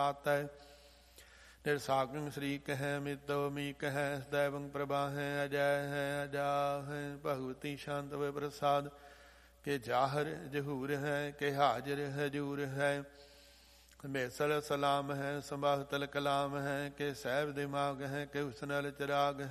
ਆਤੈ। ਨਿਰਸਾਗੰ ਸ਼੍ਰੀ ਕਹਿ ਮਿਤੋ ਮੀ ਕਹਿ ਸदैवं ਪ੍ਰਭਾ ਹੈ ਅਜੈ ਹੈ ਅਜਾ ਹੈ। ਭਗਵਤੀ ਸ਼ਾਂਤ ਵੇ ਪ੍ਰਸਾਦ ਕੇ ਜਾਹਰ ਜਹੂਰ ਹੈ ਕੇ ਹਾਜ਼ਰ ਹਜੂਰ ਹੈ। ਮੇਸਲ ਸਲਾਮ ਹੈ ਸੰਭਾਹ ਤਲ ਕਲਾਮ ਹੈ ਕੇ ਸਹਿਬ ਦਿਮਾਗ ਹੈ ਕੇ ਹੁਸਨਲ ਚਿਰਾਗ